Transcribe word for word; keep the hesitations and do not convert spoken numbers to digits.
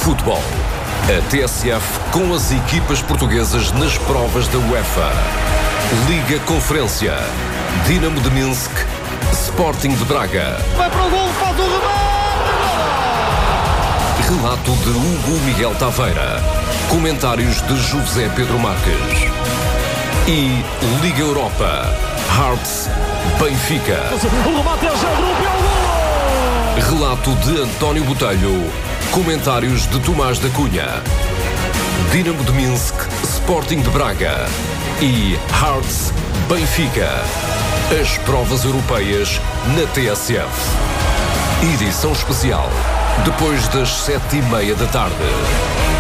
Futebol. A T S F com as equipas portuguesas nas provas da UEFA. Liga Conferência. Dinamo de Minsk, Sporting de Braga. Vai para o gol, faz o remate! Relato de Hugo Miguel Taveira. Comentários de José Pedro Marques. E Liga Europa. Hearts, Benfica. O remate é já gol! Relato de António Botelho. Comentários de Tomás da Cunha. Dinamo de Minsk, Sporting de Braga. E Hearts, Benfica. As provas europeias na T S F. Edição especial, depois das sete e meia da tarde.